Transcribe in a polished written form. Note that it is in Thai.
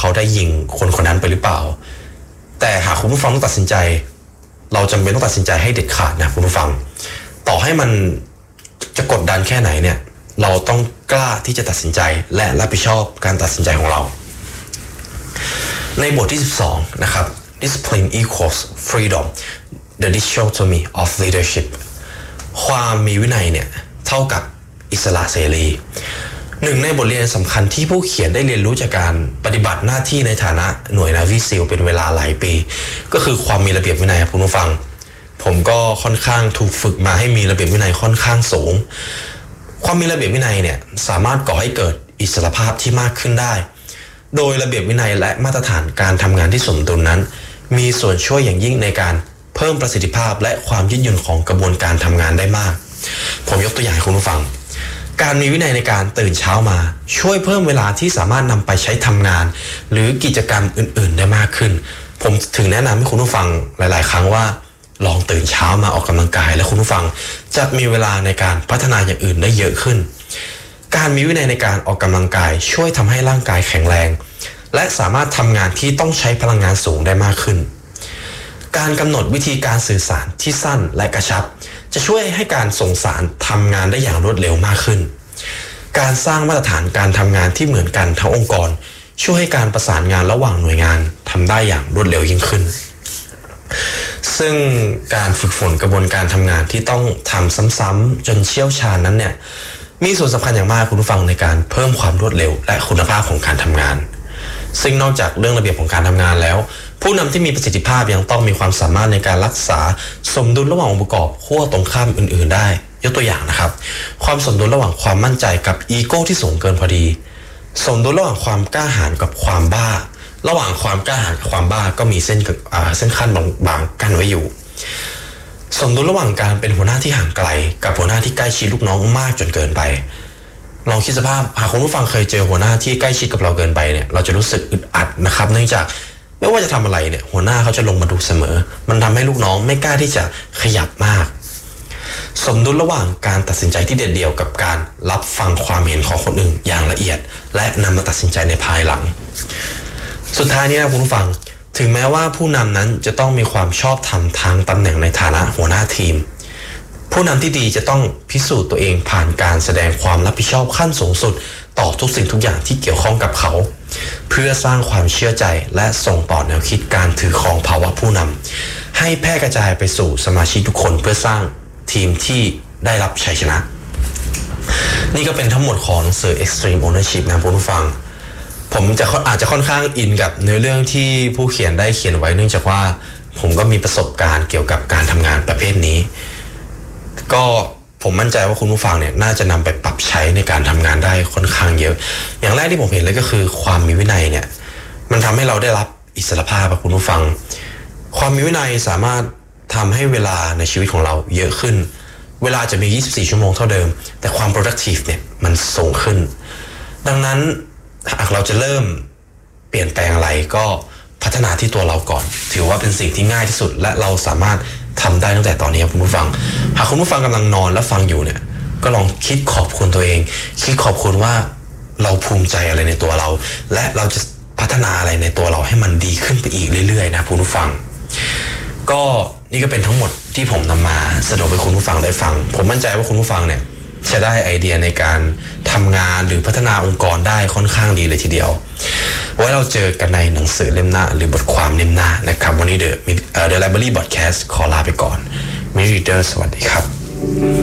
เขาได้ยิงคนนั้นไปหรือเปล่าแต่หากคุณผู้ฟังต้องตัดสินใจเราจำเป็นต้องตัดสินใจให้เด็ดขาดนะคุณผู้ฟังต่อให้มันจะกดดันแค่ไหนเนี่ยเราต้องกล้าที่จะตัดสินใจและรับผิดชอบการตัดสินใจของเราในบทที่12นะครับ Discipline equals freedom the dichotomy of leadership ความมีวินัยเนี่ยเท่ากับอิสระเสรีหนึ่งในบทเรียนสำคัญที่ผู้เขียนได้เรียนรู้จากการปฏิบัติหน้าที่ในฐานะหน่วยนาวีซีลเป็นเวลาหลายปีก็คือความมีระเบียบวินัยครับคุณผู้ฟังผมก็ค่อนข้างถูกฝึกมาให้มีระเบียบวินัยค่อนข้างสูงความมีระเบียบวินัยเนี่ยสามารถก่อให้เกิดอิสรภาพที่มากขึ้นได้โดยระเบียบวินัยและมาตรฐานการทำงานที่สมดุลนั้นมีส่วนช่วยอย่างยิ่งในการเพิ่มประสิทธิภาพและความยืดหยุ่นของกระบวนการทำงานได้มากผมยกตัวอย่างให้คุณผู้ฟังการมีวินัยในการตื่นเช้ามาช่วยเพิ่มเวลาที่สามารถนำไปใช้ทำงานหรือกิจกรรมอื่นๆได้มากขึ้นผมถึงแนะนำให้คุณผู้ฟังหลายๆครั้งว่าลองตื่นเช้ามาออกกำลังกายและคุณผู้ฟังจะมีเวลาในการพัฒนาอย่างอื่นได้เยอะขึ้นการมีวินัยในการออกกำลังกายช่วยทำให้ร่างกายแข็งแรงและสามารถทำงานที่ต้องใช้พลังงานสูงได้มากขึ้นการกำหนดวิธีการสื่อสารที่สั้นและกระชับจะช่วยให้การส่งสารทำงานได้อย่างรวดเร็วมากขึ้นการสร้างมาตรฐานการทำงานที่เหมือนกันทั้งองค์กรช่วยให้การประสานงานระหว่างหน่วยงานทำได้อย่างรวดเร็วยิ่งขึ้นซึ่งการฝึกฝนกระบวนการทำงานที่ต้องทำซ้ำๆจนเชี่ยวชาญนั้นเนี่ยมีส่วนสำคัญอย่างมากคุณผู้ฟังในการเพิ่มความรวดเร็วและคุณภาพของการทำงานซึ่งนอกจากเรื่องระเบียบของการทำงานแล้วผู้นำที่มีประสิทธิภาพยังต้องมีความสามารถในการรักษาสมดุลระหว่างองค์ประกอบขั้วตรงข้ามอื่นๆได้ยกตัวอย่างนะครับความสมดุลระหว่างความมั่นใจกับอีโก้ที่สูงเกินพอดีสมดุลระหว่างความกล้าหาญกับความบ้าระหว่างความกล้าหาญกับความบ้าก็มีเส้นขั้นบางๆกั้นไว้อยู่สมดุลระหว่างการเป็นหัวหน้าที่ห่างไกลกับหัวหน้าที่ใกล้ชิดลูกน้องมากจนเกินไปลองคิดสภาพหากคุณผู้ฟังเคยเจอหัวหน้าที่ใกล้ชิดกับเราเกินไปเนี่ยเราจะรู้สึกอึดอัดนะครับเนื่องจากไม่ว่าจะทำอะไรเนี่ยหัวหน้าเขาจะลงมาดูเสมอมันทำให้ลูกน้องไม่กล้าที่จะขยับมากสมดุลระหว่างการตัดสินใจที่เด็ดเดี่ยวกับการรับฟังความเห็นของคนอื่นอย่างละเอียดและนำมาตัดสินใจในภายหลังสุดท้ายนี้นะคุณผู้ฟังถึงแม้ว่าผู้นำนั้นจะต้องมีความชอบธรรมทางตำแหน่งในฐานะหัวหน้าทีมผู้นำที่ดีจะต้องพิสูจน์ตัวเองผ่านการแสดงความรับผิดชอบขั้นสูงสุดต่อทุกสิ่งทุกอย่างที่เกี่ยวข้องกับเขาเพื่อสร้างความเชื่อใจและส่งต่อแนวคิดการถือครองภาวะผู้นำให้แพร่กระจายไปสู่สมาชิกทุกคนเพื่อสร้างทีมที่ได้รับชัยชนะนี่ก็เป็นทั้งหมดของหนังสือ Extreme Ownership นะผู้ฟังผมอาจจะค่อนข้างอินกับเนื้อเรื่องที่ผู้เขียนได้เขียนไว้เนื่องจากว่าผมก็มีประสบการณ์เกี่ยวกับการทำงานประเภทนี้ก็ผมมั่นใจว่าคุณผู้ฟังเนี่ยน่าจะนำไปปรับใช้ในการทำงานได้ค่อนข้างเยอะอย่างแรกที่ผมเห็นเลยก็คือความมีวินัยเนี่ยมันทำให้เราได้รับอิสรภาพกับคุณผู้ฟังความมีวินัยสามารถทำให้เวลาในชีวิตของเราเยอะขึ้นเวลาจะมี24ชั่วโมงเท่าเดิมแต่ความ productive เนี่ยมันสูงขึ้นดังนั้นหากเราจะเริ่มเปลี่ยนแปลงอะไรก็พัฒนาที่ตัวเราก่อนถือว่าเป็นสิ่งที่ง่ายที่สุดและเราสามารถทำได้ตั้งแต่ตอนนี้ครับคุณผู้ฟังหากคุณผู้ฟังกำลังนอนและฟังอยู่เนี่ยก็ลองคิดขอบคุณตัวเองคิดขอบคุณว่าเราภูมิใจอะไรในตัวเราและเราจะพัฒนาอะไรในตัวเราให้มันดีขึ้นไปอีกเรื่อยๆนะคุณผู้ฟังก็นี่ก็เป็นทั้งหมดที่ผมนำมาสรุปให้คุณผู้ฟังได้ฟังผมมั่นใจว่าคุณผู้ฟังเนี่ยจะได้ไอเดียในการทำงานหรือพัฒนาองค์กรได้ค่อนข้างดีเลยทีเดียวไว้เราเจอกันในหนังสือเล่มหน้าหรือบทความเล่มหน้านะครับวันนี้The Library Podcast ขอลาไปก่อน Reader สวัสดีครับ